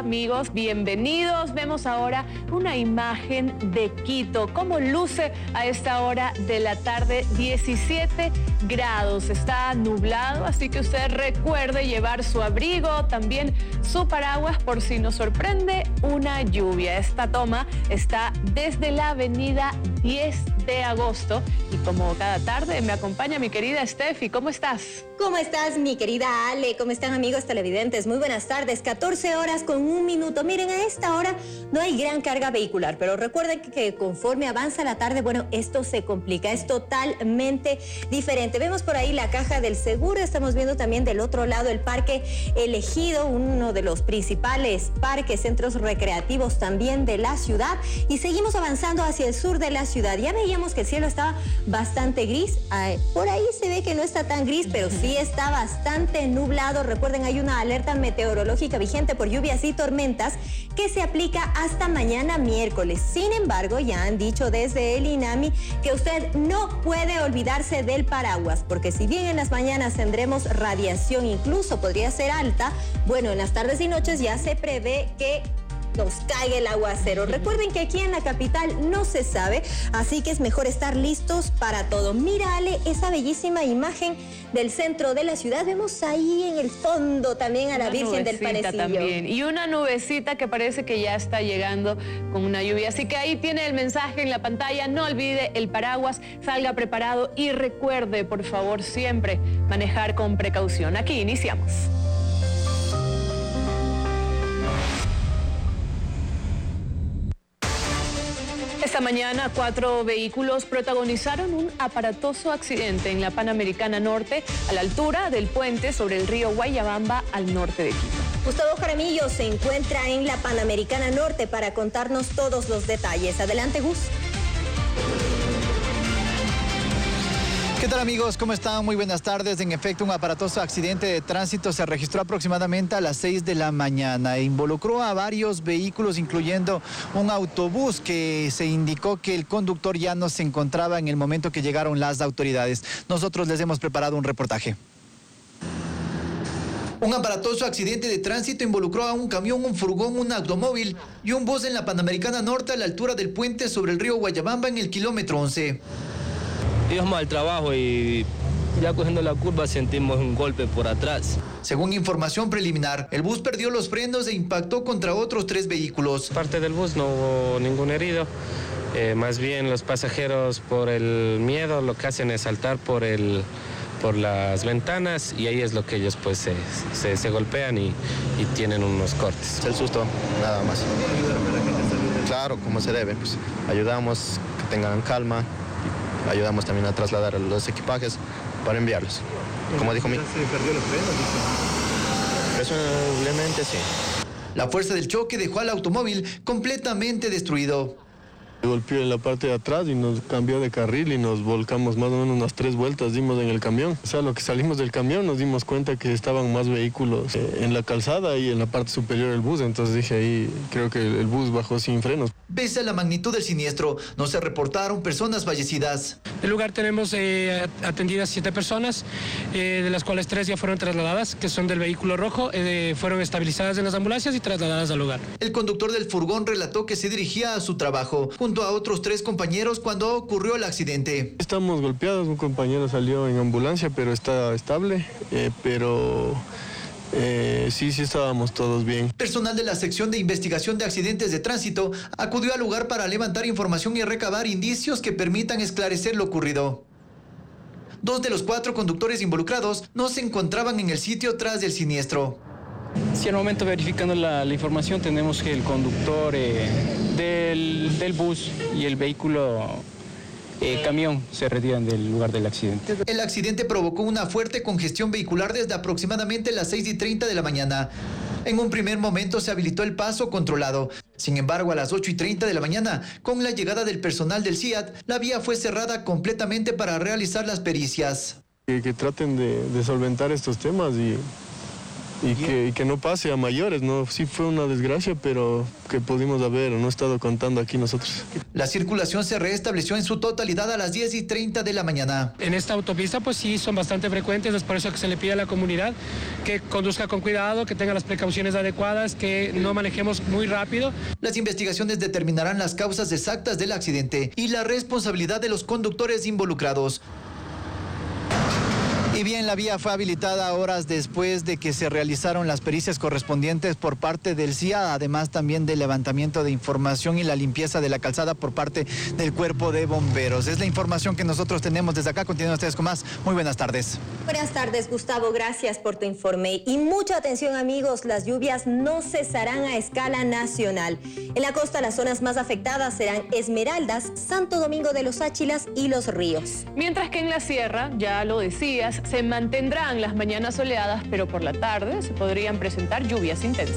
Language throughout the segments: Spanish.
amigos, bienvenidos. Vemos ahora una imagen de Quito, cómo luce a esta hora de la tarde, 17 grados. Está nublado, así que usted recuerde llevar su abrigo, también su paraguas por si nos sorprende una lluvia. Esta toma está desde la avenida 10 de agosto y como cada tarde me acompaña mi querida Steffi. ¿Cómo estás? ¿Cómo estás, mi querida Ale? ¿Cómo están, amigos televidentes? Muy buenas tardes, 14 horas con 1 minuto. Miren, a esta hora no hay gran carga vehicular, pero recuerden que conforme avanza la tarde, bueno, esto se complica, es totalmente diferente. Vemos por ahí la caja del seguro, estamos viendo también del otro lado el Parque El Ejido, uno de los principales parques, centros recreativos también de la ciudad, y seguimos avanzando hacia el sur de la ciudad. Ya veíamos que el cielo estaba bastante gris, por ahí se ve que no está tan gris, pero sí está bastante nublado. Recuerden, hay una alerta meteorológica vigente por lluvias y tormentas que se aplica hasta mañana miércoles. Sin embargo, ya han dicho desde el INAMI que usted no puede olvidarse del paraguas, porque si bien en las mañanas tendremos radiación, incluso podría ser alta, bueno, en las tardes y noches ya se prevé que nos caiga el aguacero. Recuerden que aquí en la capital no se sabe, así que es mejor estar listos para todo. Mira, Ale, esa bellísima imagen del centro de la ciudad. Vemos ahí en el fondo también a la Virgen del Panecillo. También. Y una nubecita que parece que ya está llegando con una lluvia. Así que ahí tiene el mensaje en la pantalla. No olvide el paraguas, salga preparado y recuerde, por favor, siempre manejar con precaución. Aquí iniciamos. Esta mañana 4 vehículos protagonizaron un aparatoso accidente en la Panamericana Norte a la altura del puente sobre el río Guayabamba al norte de Quito. Gustavo Jaramillo se encuentra en la Panamericana Norte para contarnos todos los detalles. Adelante, Gus. ¿Qué tal, amigos? ¿Cómo están? Muy buenas tardes. En efecto, un aparatoso accidente de tránsito se registró aproximadamente a las 6 de la mañana e involucró a varios vehículos, incluyendo un autobús que se indicó que el conductor ya no se encontraba en el momento que llegaron las autoridades. Nosotros les hemos preparado un reportaje. Un aparatoso accidente de tránsito involucró a un camión, un furgón, un automóvil y un bus en la Panamericana Norte a la altura del puente sobre el río Guayabamba en el kilómetro 11. Íbamos al trabajo y ya cogiendo la curva sentimos un golpe por atrás. Según información preliminar, el bus perdió los frenos e impactó contra otros 3 vehículos. Parte del bus no hubo ningún herido, más bien los pasajeros por el miedo lo que hacen es saltar por las ventanas y ahí es lo que ellos pues se golpean y tienen unos cortes. El susto, nada más. Claro, como se debe, pues ayudamos que tengan calma. Ayudamos también a trasladar los equipajes para enviarlos. Como dijo mi... ¿Se perdió los frenos? Presumiblemente sí. La fuerza del choque dejó al automóvil completamente destruido. Golpeó en la parte de atrás y nos cambió de carril y nos volcamos más o menos unas 3 vueltas dimos en el camión. O sea, lo que salimos del camión nos dimos cuenta que estaban más vehículos en la calzada y en la parte superior del bus. Entonces dije ahí, creo que el bus bajó sin frenos. Pese a la magnitud del siniestro, no se reportaron personas fallecidas. En el lugar tenemos atendidas 7 personas, de las cuales 3 ya fueron trasladadas, que son del vehículo rojo, fueron estabilizadas en las ambulancias y trasladadas al lugar. El conductor del furgón relató que se dirigía a su trabajo junto a otros 3 compañeros cuando ocurrió el accidente. Estamos golpeados, un compañero salió en ambulancia, pero está estable, sí estábamos todos bien. Personal de la sección de investigación de accidentes de tránsito acudió al lugar para levantar información y recabar indicios que permitan esclarecer lo ocurrido. 2 de los 4 conductores involucrados no se encontraban en el sitio tras el siniestro. Sí, al momento verificando la información tenemos que el conductor del bus y el vehículo camión se retiran del lugar del accidente. El accidente provocó una fuerte congestión vehicular desde aproximadamente las 6:30 de la mañana. En un primer momento se habilitó el paso controlado. Sin embargo, a las 8:30 de la mañana, con la llegada del personal del CIAT, la vía fue cerrada completamente para realizar las pericias. Que traten de solventar estos temas y que no pase a mayores, ¿no? Sí fue una desgracia, pero que pudimos haber no estado contando aquí nosotros. La circulación se restableció en su totalidad a las 10:30 de la mañana. En esta autopista pues sí son bastante frecuentes, es por eso que se le pide a la comunidad que conduzca con cuidado, que tenga las precauciones adecuadas, que no manejemos muy rápido. Las investigaciones determinarán las causas exactas del accidente y la responsabilidad de los conductores involucrados. Y bien, la vía fue habilitada horas después de que se realizaron las pericias correspondientes por parte del CIA, además también del levantamiento de información y la limpieza de la calzada por parte del Cuerpo de Bomberos. Es la información que nosotros tenemos desde acá. Continúen ustedes con más. Muy buenas tardes. Buenas tardes, Gustavo. Gracias por tu informe. Y mucha atención, amigos. Las lluvias no cesarán a escala nacional. En la costa, las zonas más afectadas serán Esmeraldas, Santo Domingo de los Áchilas y Los Ríos. Mientras que en la sierra, ya lo decías, se mantendrán las mañanas soleadas, pero por la tarde se podrían presentar lluvias intensas.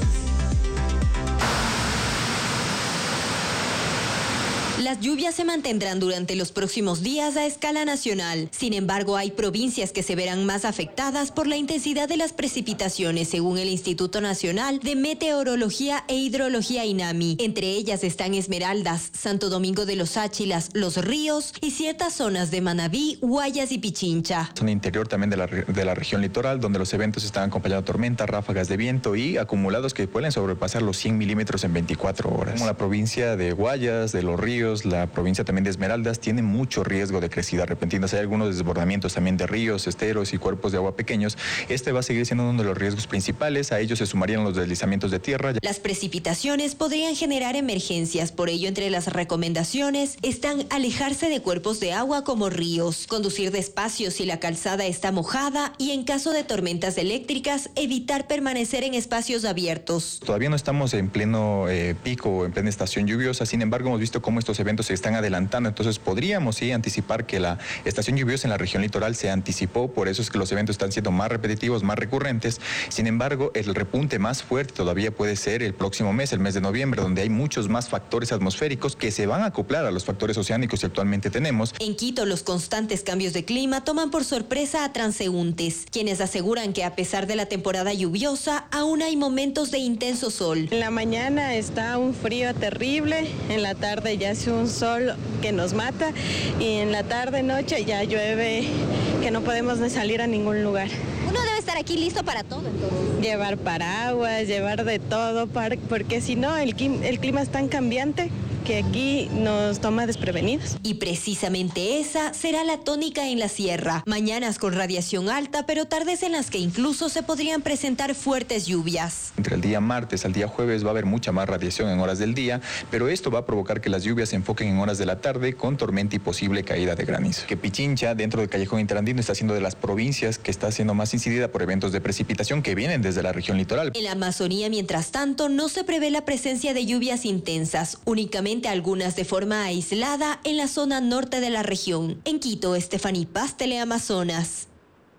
Las lluvias se mantendrán durante los próximos días a escala nacional. Sin embargo, hay provincias que se verán más afectadas por la intensidad de las precipitaciones, según el Instituto Nacional de Meteorología e Hidrología INAMI. Entre ellas están Esmeraldas, Santo Domingo de los Áchilas, Los Ríos y ciertas zonas de Manabí, Guayas y Pichincha. Zona interior también de la región litoral, donde los eventos están acompañados de tormentas, ráfagas de viento y acumulados que pueden sobrepasar los 100 milímetros en 24 horas. Como la provincia de Guayas, de Los Ríos, la provincia también de Esmeraldas tiene mucho riesgo de crecida repentina. Hay algunos desbordamientos también de ríos, esteros y cuerpos de agua pequeños. Este va a seguir siendo uno de los riesgos principales. A ellos se sumarían los deslizamientos de tierra. Las precipitaciones podrían generar emergencias. Por ello, entre las recomendaciones están alejarse de cuerpos de agua como ríos, conducir despacio si la calzada está mojada y en caso de tormentas eléctricas, evitar permanecer en espacios abiertos. Todavía no estamos en pleno pico o en plena estación lluviosa. Sin embargo, hemos visto cómo estos eventos se están adelantando, entonces podríamos anticipar que la estación lluviosa en la región litoral se anticipó, por eso es que los eventos están siendo más repetitivos, más recurrentes. Sin embargo, el repunte más fuerte todavía puede ser el próximo mes, el mes de noviembre, donde hay muchos más factores atmosféricos que se van a acoplar a los factores oceánicos que actualmente tenemos. En Quito, los constantes cambios de clima toman por sorpresa a transeúntes, quienes aseguran que a pesar de la temporada lluviosa, aún hay momentos de intenso sol. En la mañana está un frío terrible, en la tarde ya hace un sol que nos mata y en la tarde, noche ya llueve que no podemos ni salir a ningún lugar. Uno debe estar aquí listo para todo, entonces. Llevar paraguas, llevar de todo, porque si no el clima es tan cambiante que aquí nos toma desprevenidos. Y precisamente esa será la tónica en la sierra. Mañanas con radiación alta, pero tardes en las que incluso se podrían presentar fuertes lluvias. Entre el día martes al día jueves va a haber mucha más radiación en horas del día, pero esto va a provocar que las lluvias se enfoquen en horas de la tarde con tormenta y posible caída de granizo. Que Pichincha, dentro del Callejón Interandino, está siendo de las provincias que está siendo más incidida por eventos de precipitación que vienen desde la región litoral. En la Amazonía, mientras tanto, no se prevé la presencia de lluvias intensas, únicamente algunas de forma aislada en la zona norte de la región. En Quito, Estefaní Paz, Teleamazonas.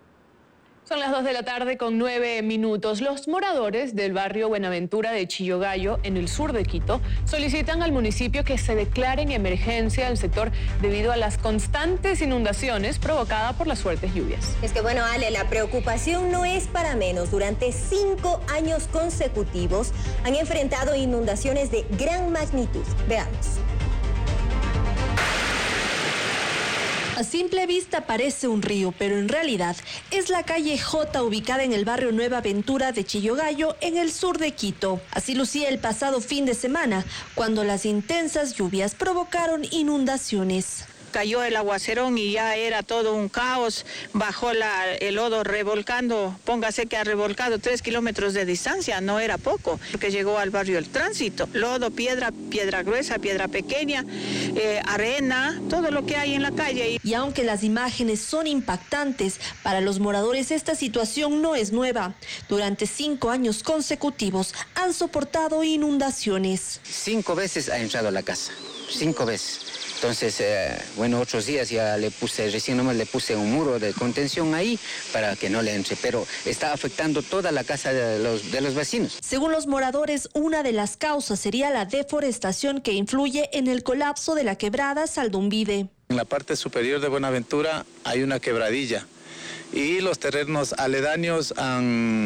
Son las 2 de la tarde con 9 minutos. Los moradores del barrio Buenaventura de Chillogallo, en el sur de Quito, solicitan al municipio que se declare en emergencia el sector debido a las constantes inundaciones provocadas por las fuertes lluvias. Es que bueno, Ale, la preocupación no es para menos. Durante 5 años consecutivos han enfrentado inundaciones de gran magnitud. Veamos. A simple vista parece un río, pero en realidad es la calle J, ubicada en el barrio Nueva Ventura de Chillogallo, en el sur de Quito. Así lucía el pasado fin de semana, cuando las intensas lluvias provocaron inundaciones. Cayó el aguacerón y ya era todo un caos, bajó el lodo revolcando, póngase que ha revolcado 3 kilómetros de distancia, no era poco, porque llegó al barrio El Tránsito, lodo, piedra gruesa, piedra pequeña, arena, todo lo que hay en la calle. Y aunque las imágenes son impactantes, para los moradores esta situación no es nueva. Durante 5 años consecutivos han soportado inundaciones. 5 veces ha entrado a la casa, 5 veces. Entonces, otros días ya recién nomás le puse un muro de contención ahí para que no le entre, pero está afectando toda la casa de los vecinos. Según los moradores, una de las causas sería la deforestación que influye en el colapso de la quebrada Saldumbide. En la parte superior de Buenaventura hay una quebradilla y los terrenos aledaños han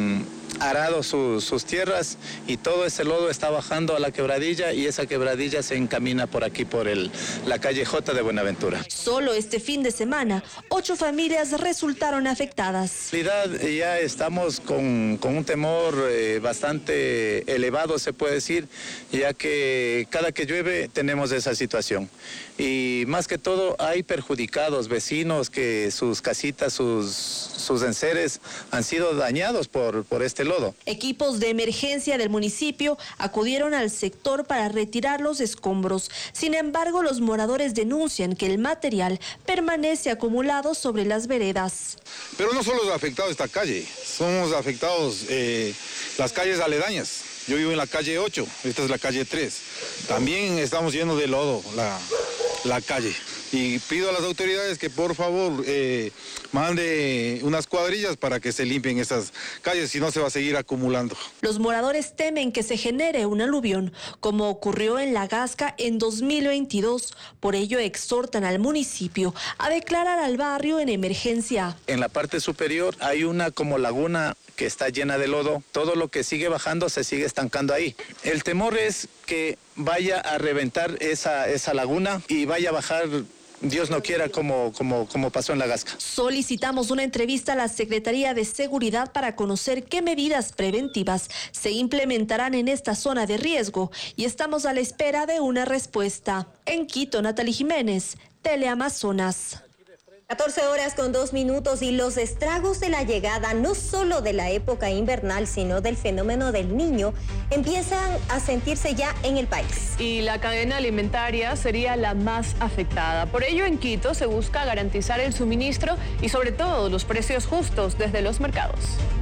arado sus tierras y todo ese lodo está bajando a la quebradilla y esa quebradilla se encamina por aquí, por la calle J de Buenaventura. Solo este fin de semana, 8 familias resultaron afectadas. En realidad ya estamos con un temor bastante elevado, se puede decir, ya que cada que llueve tenemos esa situación. Y más que todo hay perjudicados, vecinos que sus casitas, sus enseres han sido dañados por este lodo. Equipos de emergencia del municipio acudieron al sector para retirar los escombros. Sin embargo, los moradores denuncian que el material permanece acumulado sobre las veredas. Pero no solo es afectado esta calle, somos afectados las calles aledañas. Yo vivo en la calle 8, esta es la calle 3. También estamos llenos de lodo la calle. Y pido a las autoridades que por favor mande unas cuadrillas para que se limpien esas calles, si no se va a seguir acumulando. Los moradores temen que se genere un aluvión, como ocurrió en La Gasca en 2022. Por ello exhortan al municipio a declarar al barrio en emergencia. En la parte superior hay una como laguna que está llena de lodo. Todo lo que sigue bajando se sigue estancando ahí. El temor es que vaya a reventar esa laguna y vaya a bajar, Dios no quiera, como pasó en La Gasca. Solicitamos una entrevista a la Secretaría de Seguridad para conocer qué medidas preventivas se implementarán en esta zona de riesgo y estamos a la espera de una respuesta. En Quito, Natalie Jiménez, Teleamazonas. 14 horas con 2 minutos y los estragos de la llegada no solo de la época invernal, sino del fenómeno del Niño, empiezan a sentirse ya en el país. Y la cadena alimentaria sería la más afectada. Por ello, en Quito se busca garantizar el suministro y sobre todo los precios justos desde los mercados.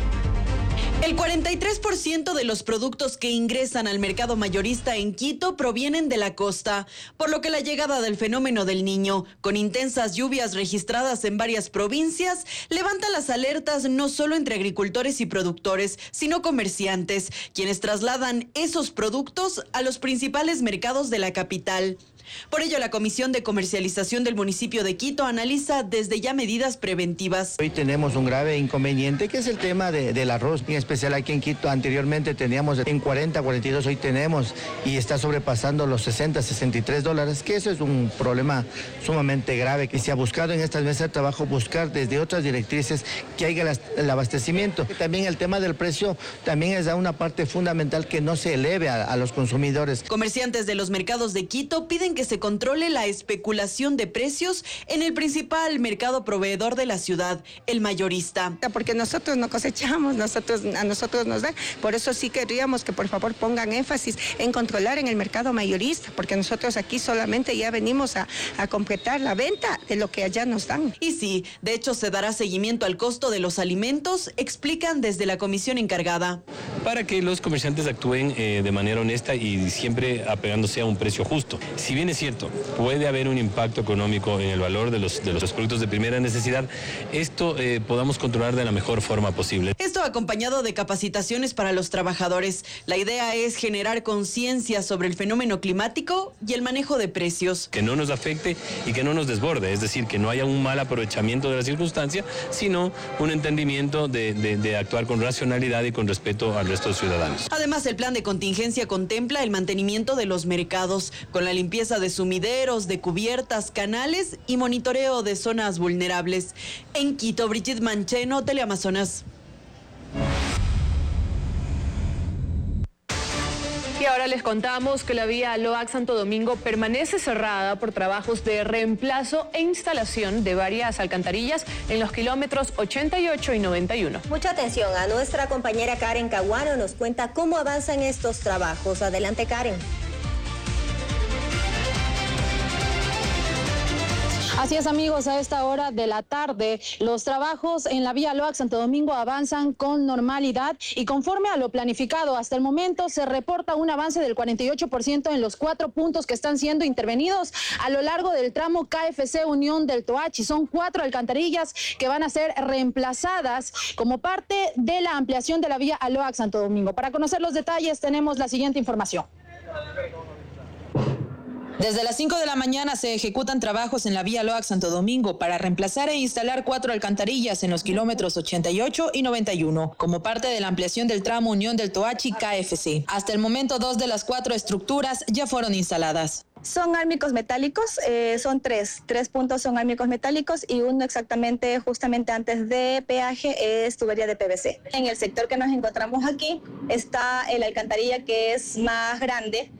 El 43% de los productos que ingresan al mercado mayorista en Quito provienen de la costa, por lo que la llegada del fenómeno del Niño, con intensas lluvias registradas en varias provincias, levanta las alertas no solo entre agricultores y productores, sino comerciantes, quienes trasladan esos productos a los principales mercados de la capital. Por ello, la Comisión de Comercialización del municipio de Quito analiza desde ya medidas preventivas. Hoy tenemos un grave inconveniente que es el tema del arroz, en especial aquí en Quito. Anteriormente teníamos en 40, 42, hoy tenemos y está sobrepasando los 60, 63 dólares, que eso es un problema sumamente grave que se ha buscado en estas mesas de trabajo, buscar desde otras directrices que haya el abastecimiento. También el tema del precio también es una parte fundamental que no se eleve a los consumidores. Comerciantes de los mercados de Quito piden que se controle la especulación de precios en el principal mercado proveedor de la ciudad, el mayorista. Porque nosotros no cosechamos, a nosotros nos dan. Por eso sí querríamos que por favor pongan énfasis en controlar en el mercado mayorista, porque nosotros aquí solamente ya venimos a completar la venta de lo que allá nos dan. Y sí, de hecho se dará seguimiento al costo de los alimentos, explican desde la comisión encargada. Para que los comerciantes actúen de manera honesta y siempre apegándose a un precio justo. Si bien es cierto, puede haber un impacto económico en el valor de los productos de primera necesidad, esto podamos controlar de la mejor forma posible. Esto acompañado de capacitaciones para los trabajadores. La idea es generar conciencia sobre el fenómeno climático y el manejo de precios. Que no nos afecte y que no nos desborde, es decir, que no haya un mal aprovechamiento de la circunstancia, sino un entendimiento de actuar con racionalidad y con respeto al resto de ciudadanos. Además, el plan de contingencia contempla el mantenimiento de los mercados, con la limpieza de sumideros, de cubiertas, canales y monitoreo de zonas vulnerables. En Quito, Brigitte Mancheno, Teleamazonas. Y ahora les contamos que la vía Loac-Santo Domingo permanece cerrada por trabajos de reemplazo e instalación de varias alcantarillas en los kilómetros 88 y 91. Mucha atención, a nuestra compañera Karen Caguano nos cuenta cómo avanzan estos trabajos. Adelante, Karen. Así es, amigos, a esta hora de la tarde los trabajos en la vía Loac-Santo Domingo avanzan con normalidad y conforme a lo planificado. Hasta el momento se reporta un avance del 48% en los 4 puntos que están siendo intervenidos a lo largo del tramo KFC Unión del Toachi. Son 4 alcantarillas que van a ser reemplazadas como parte de la ampliación de la vía Loac-Santo Domingo. Para conocer los detalles tenemos la siguiente información. Desde las 5 de la mañana se ejecutan trabajos en la vía Loax Santo Domingo para reemplazar e instalar 4 alcantarillas en los kilómetros 88 y 91, como parte de la ampliación del tramo Unión del Toachi KFC. Hasta el momento, 2 de las 4 estructuras ya fueron instaladas. Son álmicos metálicos, son 3 puntos son álmicos metálicos y uno exactamente justamente antes de peaje es tubería de PVC. En el sector que nos encontramos aquí está la alcantarilla que es más grande,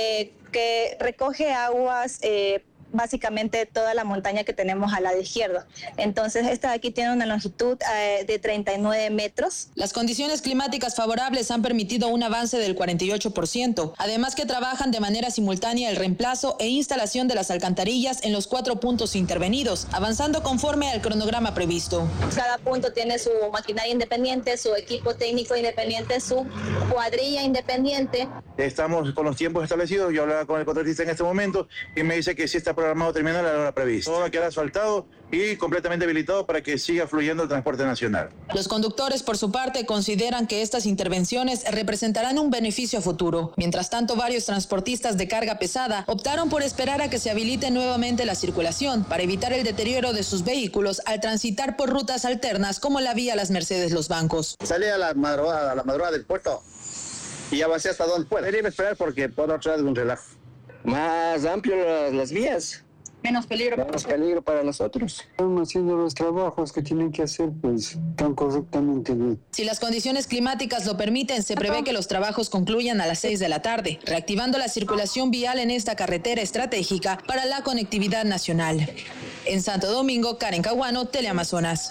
que recoge aguas básicamente toda la montaña que tenemos al lado izquierdo. Entonces esta de aquí tiene una longitud de 39 metros. Las condiciones climáticas favorables han permitido un avance del 48%, además que trabajan de manera simultánea el reemplazo e instalación de las alcantarillas en los 4 puntos intervenidos, avanzando conforme al cronograma previsto. Cada punto tiene su maquinaria independiente, su equipo técnico independiente, su cuadrilla independiente. Estamos con los tiempos establecidos. Yo hablaba con el contratista en este momento y me dice que sí está programado terminar a la hora prevista. Todo va a quedar asfaltado y completamente habilitado para que siga fluyendo el transporte nacional. Los conductores, por su parte, consideran que estas intervenciones representarán un beneficio a futuro. Mientras tanto, varios transportistas de carga pesada optaron por esperar a que se habilite nuevamente la circulación para evitar el deterioro de sus vehículos al transitar por rutas alternas como la vía Las Mercedes Los Bancos. Salí a la madrugada del puerto y avancé hasta donde pueda. Debería esperar porque por otro lado es un relajo. Más amplio las vías. Menos peligro. Menos peligro para nosotros. Están haciendo los trabajos que tienen que hacer, pues, tan correctamente bien. Si las condiciones climáticas lo permiten, se prevé que los trabajos concluyan a las 6 de la tarde, reactivando la circulación vial en esta carretera estratégica para la conectividad nacional. En Santo Domingo, Karen Caguano, Teleamazonas.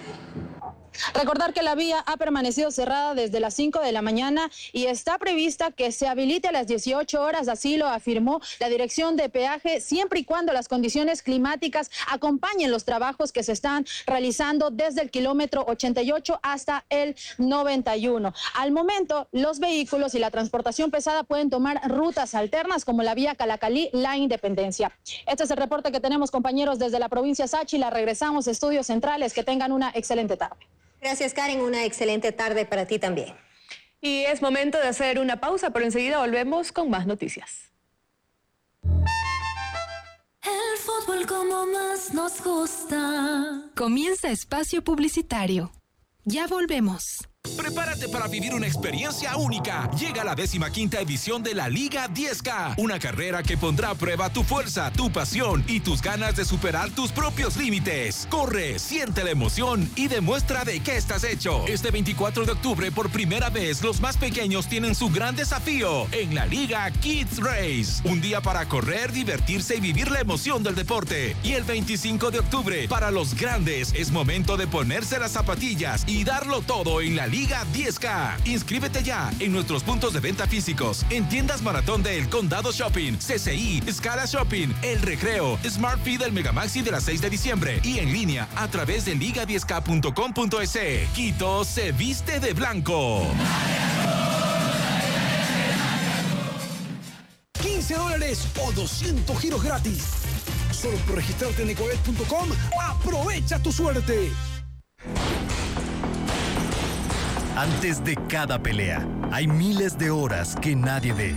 Recordar que la vía ha permanecido cerrada desde las 5 de la mañana y está prevista que se habilite a las 18 horas, así lo afirmó la Dirección de Peaje, siempre y cuando las condiciones climáticas acompañen los trabajos que se están realizando desde el kilómetro 88 hasta el 91. Al momento, los vehículos y la transportación pesada pueden tomar rutas alternas como la vía Calacalí, La Independencia. Este es el reporte que tenemos, compañeros, desde la provincia Sáchila. Regresamos a Estudios Centrales. Que tengan una excelente tarde. Gracias, Karen. Una excelente tarde para ti también. Y es momento de hacer una pausa, pero enseguida volvemos con más noticias. El fútbol como más nos gusta. Comienza Espacio Publicitario. Ya volvemos. Prepárate para vivir una experiencia única. Llega la 15ª edición de la Liga 10K, una carrera que pondrá a prueba tu fuerza, tu pasión y tus ganas de superar tus propios límites. Corre, siente la emoción y demuestra de qué estás hecho. Este 24 de octubre, por primera vez, los más pequeños tienen su gran desafío en la Liga Kids Race. Un día para correr, divertirse y vivir la emoción del deporte. Y el 25 de octubre, para los grandes, es momento de ponerse las zapatillas y darlo todo en la Liga 10K. Inscríbete ya en nuestros puntos de venta físicos, en tiendas Maratón del Condado Shopping, CCI, Scala Shopping, El Recreo, Smart Feed del Megamaxi de la 6 de diciembre y en línea a través de liga10k.com.es. Quito se viste de blanco. $15 o 200 giros gratis. Solo por registrarte en ecoet.com, aprovecha tu suerte. Antes de cada pelea, hay miles de horas que nadie ve.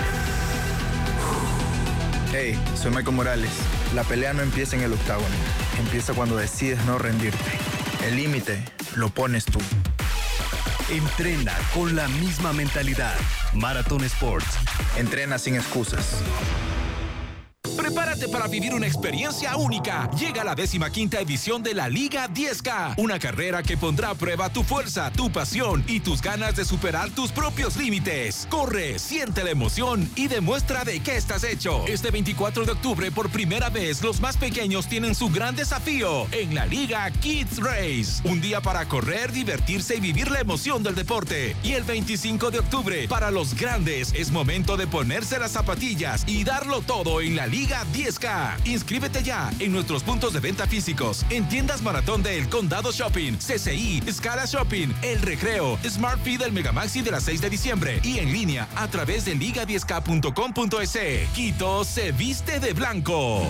Hey, soy Michael Morales. La pelea no empieza en el octágono. Empieza cuando decides no rendirte. El límite lo pones tú. Entrena con la misma mentalidad. Marathon Sports. Entrena sin excusas. Prepárate para vivir una experiencia única. Llega la 15ª edición de la Liga 10K, una carrera que pondrá a prueba tu fuerza, tu pasión y tus ganas de superar tus propios límites. Corre, siente la emoción y demuestra de qué estás hecho. Este 24 de octubre, por primera vez, los más pequeños tienen su gran desafío en la Liga Kids Race. Un día para correr, divertirse y vivir la emoción del deporte. Y el 25 de octubre, para los grandes, es momento de ponerse las zapatillas y darlo todo en la Liga 10K. Inscríbete ya en nuestros puntos de venta físicos, en tiendas Maratón del Condado Shopping, CCI, Scala Shopping, El Recreo, Smart Feed del Megamaxi de la 6 de diciembre y en línea a través de liga10k.com.es. Quito se viste de blanco.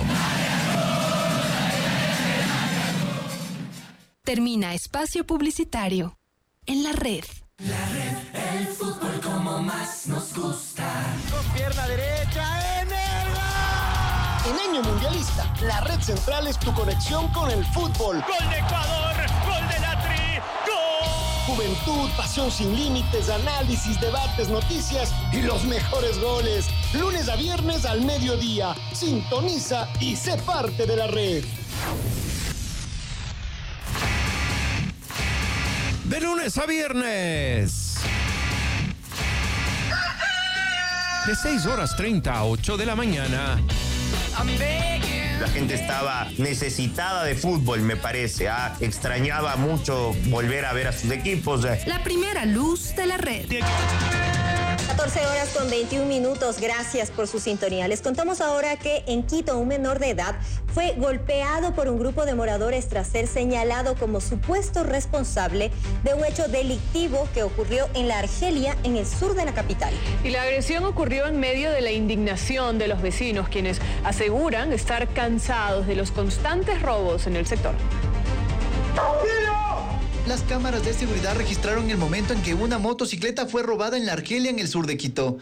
Termina Espacio Publicitario en la red. La red, el fútbol como más nos gusta. Con pierna derecha en el brasileño mundialista. La Red Central es tu conexión con el fútbol. ¡Gol de Ecuador! ¡Gol de la Tri! ¡Gol! Juventud, pasión sin límites, análisis, debates, noticias y los mejores goles. Lunes a viernes al mediodía. Sintoniza y sé parte de la red. De lunes a viernes. De 6:30 a 8 de la mañana. La gente estaba necesitada de fútbol, me parece. Extrañaba mucho volver a ver a sus equipos. La primera luz de la red. 14 horas con 21 minutos. Gracias por su sintonía. Les contamos ahora que en Quito un menor de edad fue golpeado por un grupo de moradores tras ser señalado como supuesto responsable de un hecho delictivo que ocurrió en la Argelia, en el sur de la capital. Y la agresión ocurrió en medio de la indignación de los vecinos, quienes aseguran estar cansados de los constantes robos en el sector. Las cámaras de seguridad registraron el momento en que una motocicleta fue robada en la Argelia, en el sur de Quito.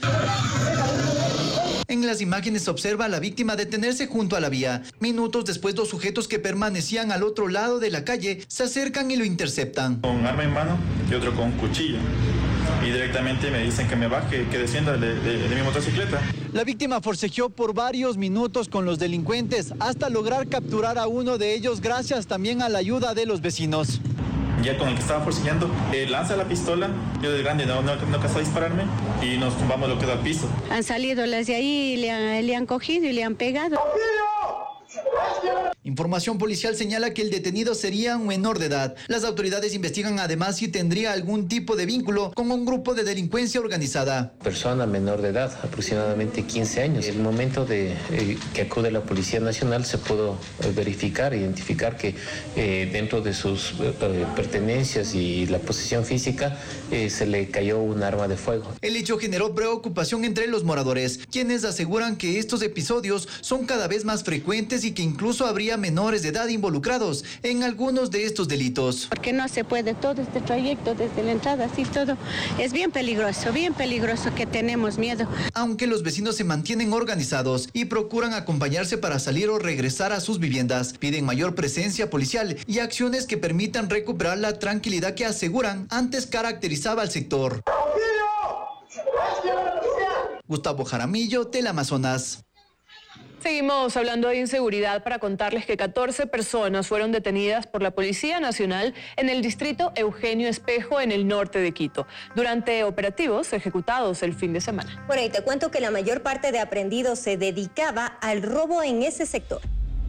En las imágenes se observa a la víctima detenerse junto a la vía. Minutos después, dos sujetos que permanecían al otro lado de la calle se acercan y lo interceptan. Con arma en mano y otro con cuchillo. Y directamente me dicen que me baje, que descienda de mi motocicleta. La víctima forcejeó por varios minutos con los delincuentes hasta lograr capturar a uno de ellos, gracias también a la ayuda de los vecinos. Ya con el que estaba forcejeando, lanza la pistola, yo de grande no alcanzó a dispararme y nos tumbamos lo que da al piso. Han salido las de ahí, le han cogido y le han pegado. Información policial señala que el detenido sería un menor de edad. Las autoridades investigan además si tendría algún tipo de vínculo con un grupo de delincuencia organizada. Persona menor de edad, aproximadamente 15 años. En el momento de que acude la Policía Nacional se pudo verificar, identificar que dentro de sus pertenencias y la posesión física se le cayó un arma de fuego. El hecho generó preocupación entre los moradores, quienes aseguran que estos episodios son cada vez más frecuentes y que incluso habría menores de edad involucrados en algunos de estos delitos. Porque no se puede todo este trayecto desde la entrada, así todo. Es bien peligroso que tenemos miedo. Aunque los vecinos se mantienen organizados y procuran acompañarse para salir o regresar a sus viviendas, piden mayor presencia policial y acciones que permitan recuperar la tranquilidad que aseguran antes caracterizaba al sector. Gustavo Jaramillo, Teleamazonas. Seguimos hablando de inseguridad para contarles que 14 personas fueron detenidas por la Policía Nacional en el distrito Eugenio Espejo, en el norte de Quito, durante operativos ejecutados el fin de semana. Bueno, y te cuento que la mayor parte de aprehendidos se dedicaba al robo en ese sector.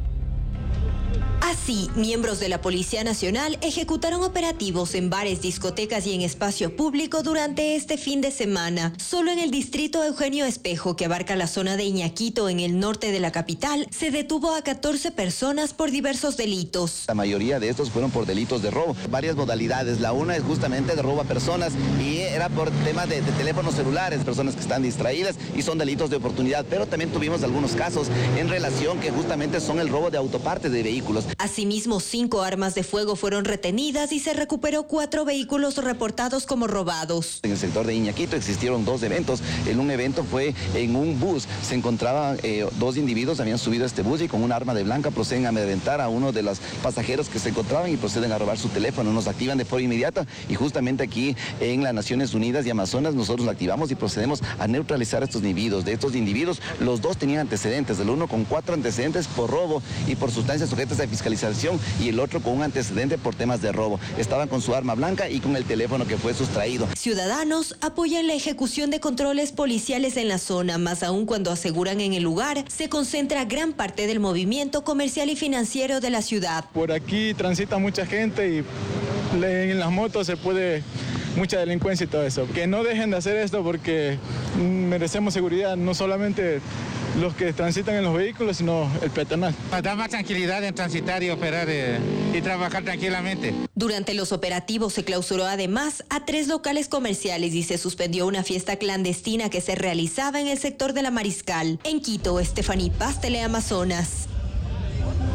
Así, miembros de la Policía Nacional ejecutaron operativos en bares, discotecas y en espacio público durante este fin de semana. Solo en el distrito Eugenio Espejo, que abarca la zona de Iñaquito en el norte de la capital, se detuvo a 14 personas por diversos delitos. La mayoría de estos fueron por delitos de robo, varias modalidades. La una es justamente de robo a personas y era por temas de teléfonos celulares, personas que están distraídas y son delitos de oportunidad. Pero también tuvimos algunos casos en relación que justamente son el robo de autopartes de vehículos. Asimismo, 5 armas de fuego fueron retenidas y se recuperó 4 vehículos reportados como robados. En el sector de Iñaquito existieron 2 eventos. En un evento fue en un bus. Se encontraban 2 individuos, habían subido a este bus y con un arma de blanca proceden a amedrentar a uno de los pasajeros que se encontraban y proceden a robar su teléfono. Nos activan de forma inmediata y justamente aquí en las Naciones Unidas y Amazonas nosotros lo activamos y procedemos a neutralizar a estos individuos. De estos individuos, los 2 tenían antecedentes, el uno con 4 antecedentes por robo y por sustancias sujetas a fiscalización y el otro con un antecedente por temas de robo. Estaban con su arma blanca y con el teléfono que fue sustraído. Ciudadanos apoyan la ejecución de controles policiales en la zona, más aún cuando aseguran en el lugar se concentra gran parte del movimiento comercial y financiero de la ciudad. Por aquí transita mucha gente y en las motos se puede mucha delincuencia y todo eso. Que no dejen de hacer esto porque merecemos seguridad, no solamente los que transitan en los vehículos, sino el peatonal. Nos da más tranquilidad en transitar y operar y trabajar tranquilamente. Durante los operativos se clausuró además a 3 locales comerciales y se suspendió una fiesta clandestina que se realizaba en el sector de La Mariscal. En Quito, Estefaní Paz, Teleamazonas.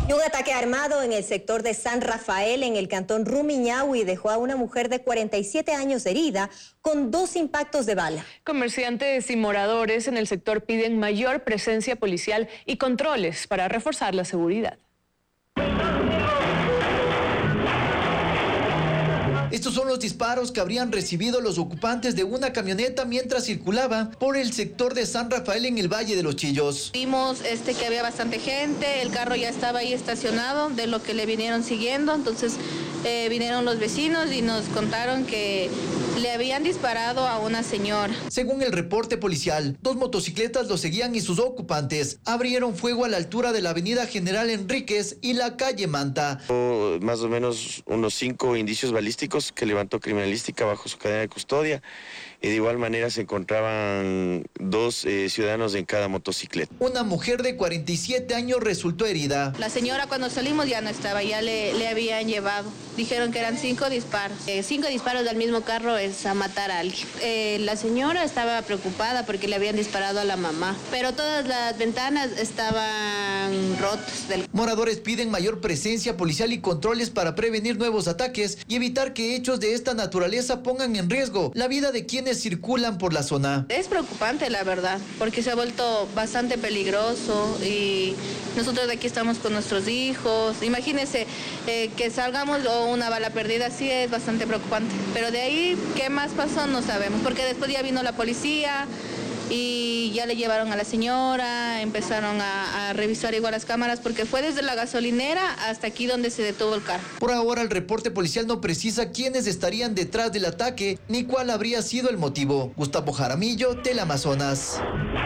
Y un ataque armado en el sector de San Rafael, en el cantón Rumiñahui, dejó a una mujer de 47 años herida con 2 impactos de bala. Comerciantes y moradores en el sector piden mayor presencia policial y controles para reforzar la seguridad. Estos son los disparos que habrían recibido los ocupantes de una camioneta mientras circulaba por el sector de San Rafael en el Valle de los Chillos. Vimos que había bastante gente, el carro ya estaba ahí estacionado, de lo que le vinieron siguiendo, entonces vinieron los vecinos y nos contaron que le habían disparado a una señora. Según el reporte policial, 2 motocicletas lo seguían y sus ocupantes abrieron fuego a la altura de la avenida General Enríquez y la calle Manta. Más o menos unos 5 indicios balísticos que levantó criminalística bajo su cadena de custodia. Y de igual manera se encontraban 2 ciudadanos en cada motocicleta. Una mujer de 47 años resultó herida. La señora cuando salimos ya no estaba, ya le habían llevado. Dijeron que eran 5 disparos. 5 disparos del mismo carro es a matar a alguien. La señora estaba preocupada porque le habían disparado a la mamá, pero todas las ventanas estaban rotas. Moradores piden mayor presencia policial y controles para prevenir nuevos ataques y evitar que hechos de esta naturaleza pongan en riesgo la vida de quienes circulan por la zona. Es preocupante, la verdad, porque se ha vuelto bastante peligroso y nosotros de aquí estamos con nuestros hijos. Imagínense que salgamos o una bala perdida, sí es bastante preocupante. Pero de ahí, ¿qué más pasó? No sabemos, porque después ya vino la policía y ya le llevaron a la señora, empezaron a revisar igual las cámaras, porque fue desde la gasolinera hasta aquí donde se detuvo el carro. Por ahora el reporte policial no precisa quiénes estarían detrás del ataque ni cuál habría sido el motivo. Gustavo Jaramillo, Teleamazonas.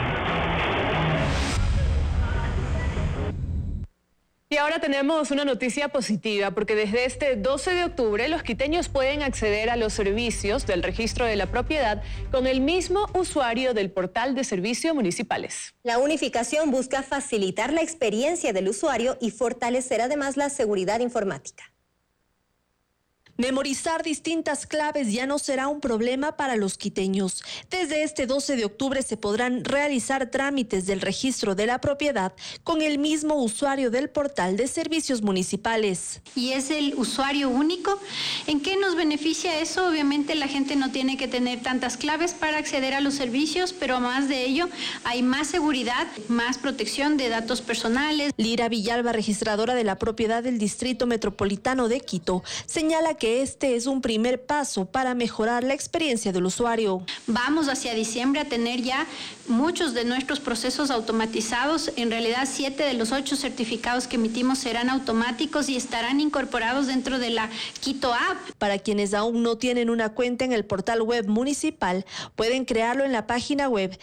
Y ahora tenemos una noticia positiva, porque desde este 12 de octubre los quiteños pueden acceder a los servicios del registro de la propiedad con el mismo usuario del portal de servicios municipales. La unificación busca facilitar la experiencia del usuario y fortalecer además la seguridad informática. Memorizar distintas claves ya no será un problema para los quiteños. Desde este 12 de octubre se podrán realizar trámites del registro de la propiedad con el mismo usuario del portal de servicios municipales. Y es el usuario único. ¿En qué nos beneficia eso? Obviamente la gente no tiene que tener tantas claves para acceder a los servicios, pero más de ello hay más seguridad, más protección de datos personales. Lira Villalba, registradora de la propiedad del Distrito Metropolitano de Quito, señala que este es un primer paso para mejorar la experiencia del usuario. Vamos hacia diciembre a tener ya muchos de nuestros procesos automatizados. En realidad 7 de los 8 certificados que emitimos serán automáticos y estarán incorporados dentro de la Quito App. Para quienes aún no tienen una cuenta en el portal web municipal, pueden crearlo en la página web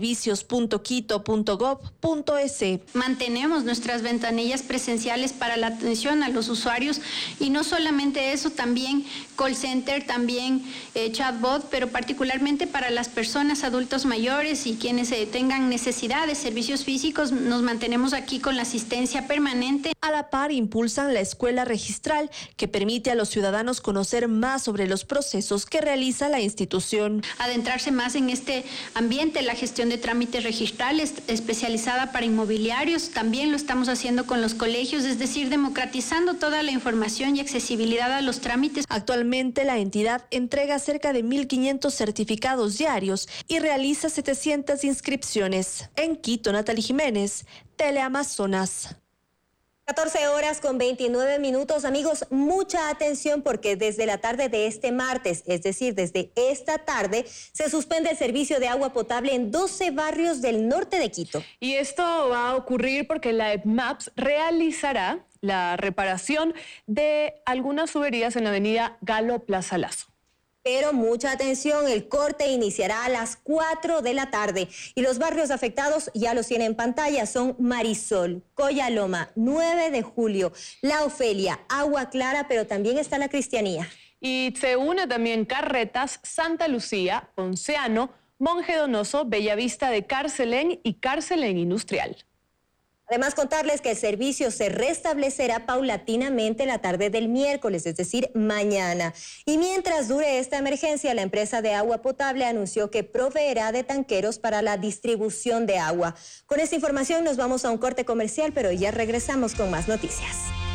servicios.quito.gov.es. Mantenemos nuestras ventanillas presenciales para la atención a los usuarios y no solamente eso, también call center, también chatbot, pero particularmente para las personas adultos mayores y quienes tengan necesidad de servicios físicos, nos mantenemos aquí con la asistencia permanente. A la par impulsan la escuela registral, que permite a los ciudadanos conocer más sobre los procesos que realiza la institución. Adentrarse más en este ambiente, la gestión de trámites registrales especializada para inmobiliarios, también lo estamos haciendo con los colegios, es decir, democratizando toda la información y accesibilidad a los trámites. Actualmente la entidad entrega cerca de 1.500 certificados diarios y realiza 700 inscripciones. En Quito, Natalie Jiménez, Teleamazonas. 14 horas con 29 minutos. Amigos, mucha atención porque desde la tarde de este martes, es decir, desde esta tarde, se suspende el servicio de agua potable en 12 barrios del norte de Quito. Y esto va a ocurrir porque la EPMAPS realizará la reparación de algunas tuberías en la avenida Galo Plaza Lazo. Pero mucha atención, el corte iniciará a las 4 de la tarde y los barrios afectados ya los tienen en pantalla, son Marisol, Coyaloma, 9 de Julio, La Ofelia, Agua Clara, pero también está la Cristianía. Y se une también Carretas, Santa Lucía, Ponceano, Monje Donoso, Bellavista de Carcelén y Carcelén Industrial. Además, contarles que el servicio se restablecerá paulatinamente la tarde del miércoles, es decir, mañana. Y mientras dure esta emergencia, la empresa de agua potable anunció que proveerá de tanqueros para la distribución de agua. Con esta información nos vamos a un corte comercial, pero ya regresamos con más noticias.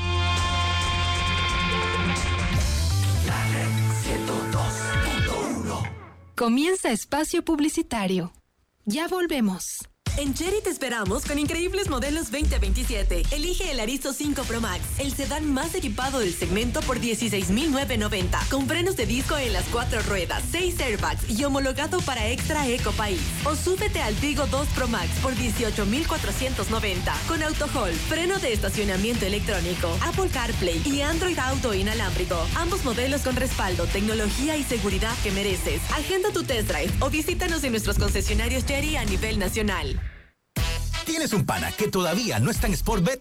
Comienza espacio publicitario. Ya volvemos. En Chery te esperamos con increíbles modelos 2027. Elige el Arizo 5 Pro Max, el sedán más equipado del segmento por $16,990. Con frenos de disco en las 4 ruedas, 6 airbags y homologado para Extra Eco País. O súbete al Tigo 2 Pro Max por $18,490. Con Auto Hold, freno de estacionamiento electrónico, Apple CarPlay y Android Auto inalámbrico. Ambos modelos con respaldo, tecnología y seguridad que mereces. Agenda tu test drive o visítanos en nuestros concesionarios Chery a nivel nacional. ¿Tienes un pana que todavía no está en Sportbet?